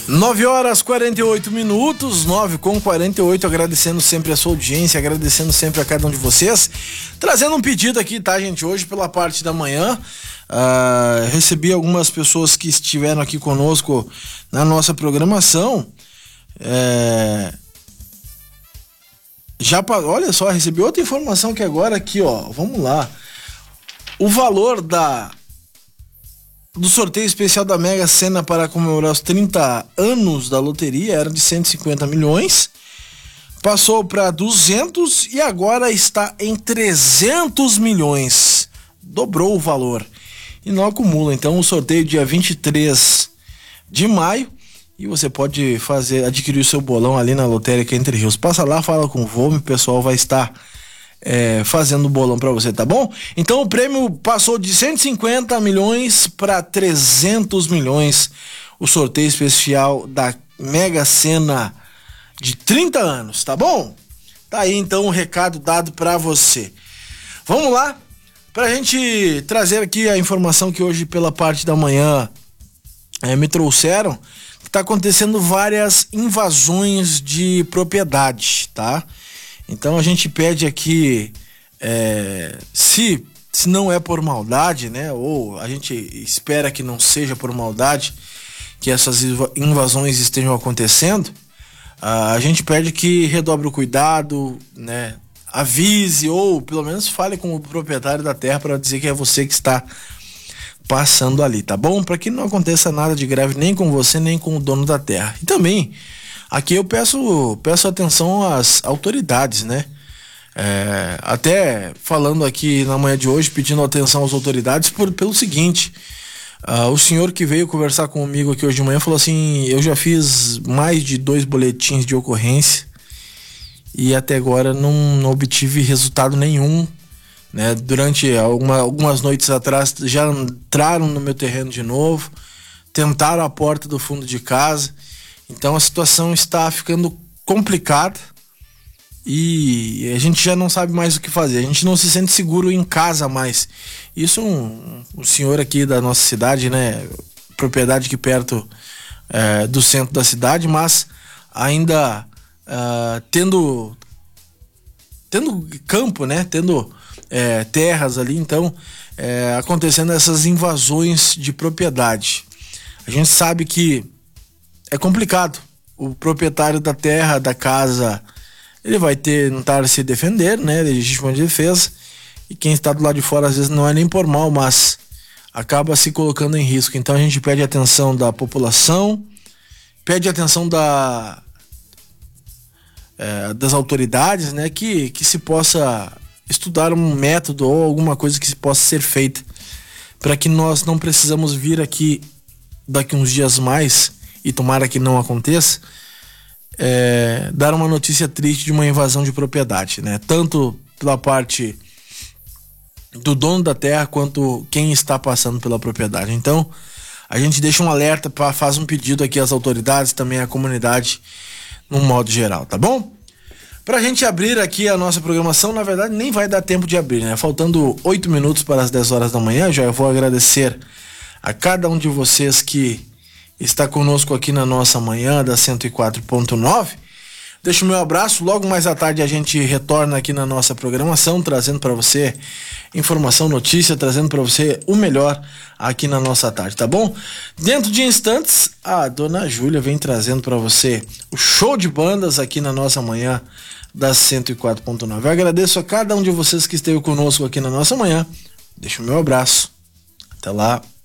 9h48, 9h48, agradecendo sempre a sua audiência, agradecendo sempre a cada um de vocês, trazendo um pedido aqui, tá, gente, hoje pela parte da manhã, recebi algumas pessoas que estiveram aqui conosco na nossa programação, olha só, recebi outra informação que agora aqui, ó, vamos lá, o valor do sorteio especial da Mega Sena para comemorar os 30 anos da loteria era de 150 milhões, passou para 200 e agora está em 300 milhões, dobrou o valor e não acumula. Então o sorteio dia 23 de maio e você pode adquirir o seu bolão ali na Lotérica Entre Rios. Passa lá, fala com o Vome, o pessoal vai estar fazendo o bolão pra você, tá bom? Então o prêmio passou de 150 milhões para 300 milhões, o sorteio especial da Mega Sena de 30 anos, tá bom? Tá aí então o recado dado pra você. Vamos lá, pra gente trazer aqui a informação que hoje pela parte da manhã me trouxeram, que tá acontecendo várias invasões de propriedade, tá? Então a gente pede aqui, se não é por maldade, né, ou a gente espera que não seja por maldade que essas invasões estejam acontecendo, a gente pede que redobre o cuidado, né, avise ou pelo menos fale com o proprietário da terra para dizer que é você que está passando ali, tá bom? Para que não aconteça nada de grave nem com você nem com o dono da terra. E também aqui eu peço atenção às autoridades, né? Até falando aqui na manhã de hoje, pedindo atenção às autoridades pelo seguinte, o senhor que veio conversar comigo aqui hoje de manhã falou assim, eu já fiz mais de 2 boletins de ocorrência e até agora não obtive resultado nenhum, né? Durante algumas noites atrás já entraram no meu terreno de novo, tentaram a porta do fundo de casa. Então a situação está ficando complicada e a gente já não sabe mais o que fazer. A gente não se sente seguro em casa mais. Isso um senhor aqui da nossa cidade, né? Propriedade aqui perto do centro da cidade, mas ainda tendo campo, né? Tendo terras ali, então acontecendo essas invasões de propriedade. A gente sabe que é complicado. O proprietário da terra, da casa, ele vai tentar se defender, né? Legítima defesa. E quem está do lado de fora, às vezes, não é nem por mal, mas acaba se colocando em risco. Então a gente pede atenção da população, pede atenção das autoridades, né? Que se possa estudar um método ou alguma coisa que se possa ser feita para que nós não precisamos vir aqui daqui uns dias mais, e tomara que não aconteça, dar uma notícia triste de uma invasão de propriedade, né? Tanto pela parte do dono da terra quanto quem está passando pela propriedade. Então a gente deixa um alerta, faz um pedido aqui às autoridades, também à comunidade no modo geral, tá bom? Pra gente abrir aqui a nossa programação, na verdade nem vai dar tempo de abrir, né? Faltando 8 minutos para as 10 horas da manhã, já eu vou agradecer a cada um de vocês que está conosco aqui na nossa manhã da 104.9. Deixo o meu abraço, logo mais à tarde a gente retorna aqui na nossa programação, trazendo para você informação, notícia, trazendo para você o melhor aqui na nossa tarde, tá bom? Dentro de instantes, a dona Júlia vem trazendo para você o show de bandas aqui na nossa manhã da 104.9. Eu agradeço a cada um de vocês que esteve conosco aqui na nossa manhã. Deixo o meu abraço. Até lá.